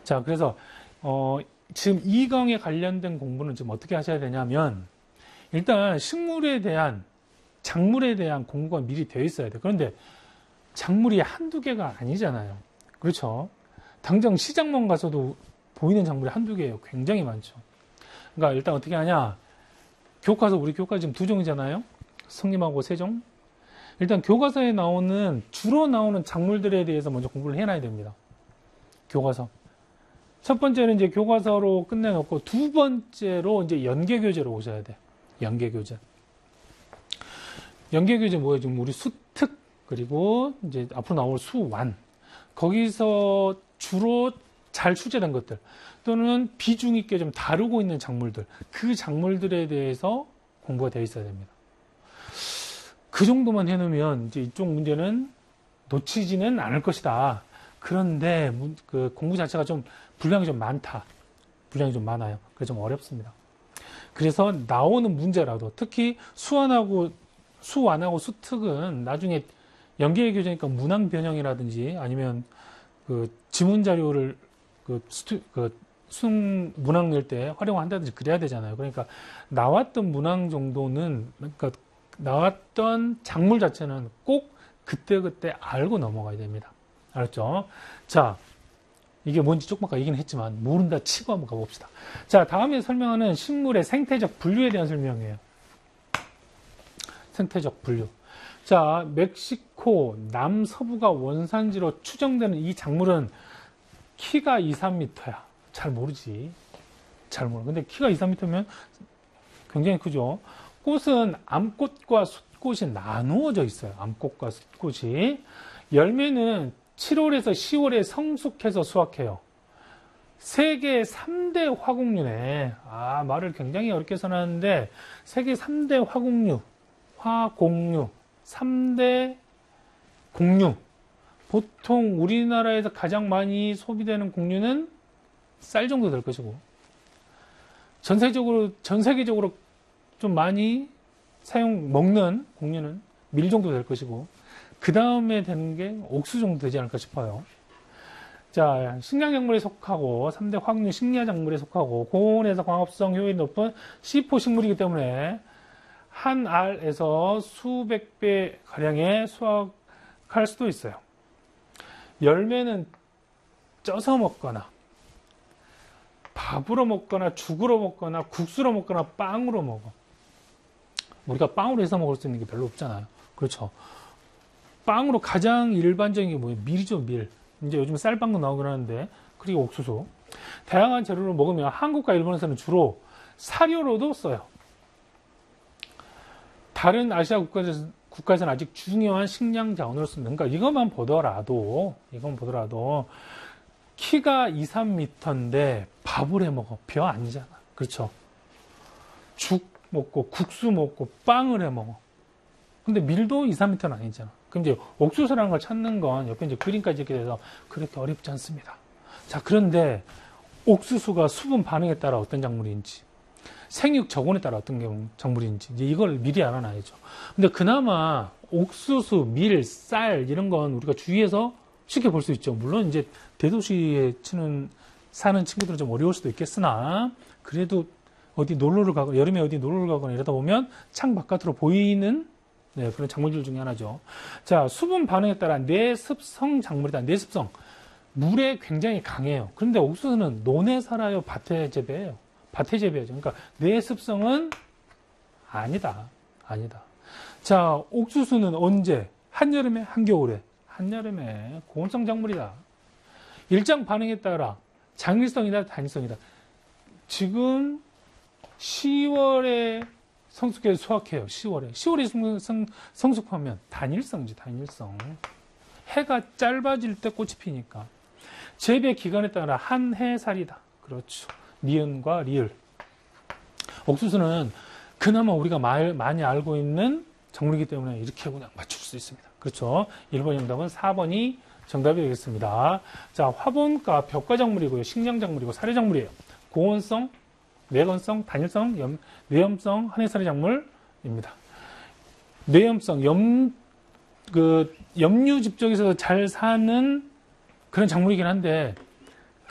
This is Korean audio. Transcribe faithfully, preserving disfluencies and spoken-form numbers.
자, 그래서 어, 지금 이 강에 관련된 공부는 지금 어떻게 하셔야 되냐면 일단 식물에 대한 작물에 대한 공부가 미리 되어 있어야 돼요. 그런데 작물이 한두 개가 아니잖아요. 그렇죠? 당장 시장만 가서도 보이는 작물이 한두 개예요. 굉장히 많죠. 그러니까 일단 어떻게 하냐. 교과서, 우리 교과서 지금 두 종이잖아요. 성림하고 세종. 일단 교과서에 나오는, 주로 나오는 작물들에 대해서 먼저 공부를 해놔야 됩니다. 교과서. 첫 번째는 이제 교과서로 끝내놓고 두 번째로 이제 연계교재로 오셔야 돼. 연계교재. 연계교재 뭐예요? 지금 우리 수특, 그리고 이제 앞으로 나올 수완. 거기서 주로 잘 출제된 것들 또는 비중 있게 좀 다루고 있는 작물들, 그 작물들에 대해서 공부가 되어 있어야 됩니다. 그 정도만 해놓으면 이제 이쪽 문제는 놓치지는 않을 것이다. 그런데 그 공부 자체가 좀 분량이 좀 많다. 분량이 좀 많아요. 그래서 좀 어렵습니다. 그래서 나오는 문제라도 특히 수완하고 수완하고 수특은 나중에 연계 교재니까 문항 변형이라든지 아니면 그 지문 자료를 그, 스투, 그 수능 문항 낼 때 활용한다든지 그래야 되잖아요. 그러니까 나왔던 문항 정도는, 그러니까 나왔던 작물 자체는 꼭 그때그때 알고 넘어가야 됩니다. 알았죠? 자, 이게 뭔지 조금 아까 얘기는 했지만 모른다 치고 한번 가봅시다. 자, 다음에 설명하는 식물의 생태적 분류에 대한 설명이에요. 생태적 분류. 자, 멕시코 남서부가 원산지로 추정되는 이 작물은 키가 이, 삼 미터야. 잘 모르지. 잘 모르. 근데 키가 이, 삼 미터면 굉장히 크죠. 꽃은 암꽃과 숫꽃이 나누어져 있어요. 암꽃과 숫꽃이. 열매는 칠월에서 시월에 성숙해서 수확해요. 세계 삼 대 화곡류네. 아, 말을 굉장히 어렵게 써놨는데 세계 삼 대 화곡류, 화곡류, 삼 대 곡류. 보통 우리나라에서 가장 많이 소비되는 곡류는 쌀 정도 될 것이고, 전 세계적으로, 전 세계적으로 좀 많이 사용, 먹는 곡류는 밀 정도 될 것이고, 그 다음에 되는 게 옥수 정도 되지 않을까 싶어요. 자, 식량작물에 속하고, 삼 대 화학류 식량작물에 속하고, 고온에서 광합성 효율이 높은 씨포 식물이기 때문에, 한 알에서 수백 배 가량의 수확할 수도 있어요. 열매는 쪄서 먹거나, 밥으로 먹거나, 죽으로 먹거나, 국수로 먹거나, 빵으로 먹어. 우리가 빵으로 해서 먹을 수 있는 게 별로 없잖아요. 그렇죠. 빵으로 가장 일반적인 게 뭐예요? 밀이죠, 밀. 이제 요즘 쌀빵도 나오긴 하는데, 그리고 옥수수. 다양한 재료를 먹으면 한국과 일본에서는 주로 사료로도 써요. 다른 아시아 국가에서, 국가에서는 아직 중요한 식량 자원으로 쓰는, 그러니까 이것만 보더라도, 이건 보더라도, 키가 이, 삼 미터인데 밥을 해 먹어. 벼 아니잖아. 그렇죠. 죽 먹고, 국수 먹고, 빵을 해 먹어. 근데 밀도 이, 삼 미터는 아니잖아. 그럼 이제 옥수수라는 걸 찾는 건 옆에 이제 그림까지 이렇게 돼서 그렇게 어렵지 않습니다. 자, 그런데 옥수수가 수분 반응에 따라 어떤 작물인지, 생육 적온에 따라 어떤 작물인지, 이제 이걸 미리 알아놔야죠. 근데 그나마 옥수수, 밀, 쌀, 이런 건 우리가 주위에서 쉽게 볼 수 있죠. 물론 이제 대도시에 치는, 사는 친구들은 좀 어려울 수도 있겠으나, 그래도 어디 놀러를 가거나, 여름에 어디 놀러를 가거나 이러다 보면 창 바깥으로 보이는 네, 그런 작물들 중에 하나죠. 자, 수분 반응에 따라 내습성 작물이다. 내습성. 물에 굉장히 강해요. 그런데 옥수수는 논에 살아요? 밭에 재배해요? 밭에 재배하죠. 그러니까 내습성은 아니다. 아니다. 자, 옥수수는 언제? 한여름에? 한겨울에? 한여름에. 고온성 작물이다. 일정 반응에 따라 장일성이다, 단일성이다. 지금 시월에 성숙해서 수확해요. 시월에. 시월에 성, 성숙하면 단일성이지, 단일성. 해가 짧아질 때 꽃이 피니까. 재배 기간에 따라 한 해살이다. 그렇죠. 니은과 리을. 옥수수는 그나마 우리가 말, 많이 알고 있는 작물이기 때문에 이렇게 그냥 맞출 수 있습니다. 그렇죠. 일 번 정답은 사 번이 정답이 되겠습니다. 자, 화분과 벽과 작물이고요. 식량 작물이고 사료 작물이에요. 고온성, 내건성, 단일성, 염, 뇌염성, 한해살이 작물입니다. 뇌염성, 염, 그, 염류 집적에서 잘 사는 그런 작물이긴 한데,